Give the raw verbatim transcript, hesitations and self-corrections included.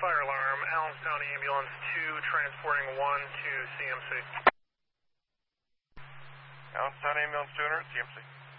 fire alarm, Allenstown Ambulance two, transporting one to C M C. Allenstown Ambulance two hundred, C M C.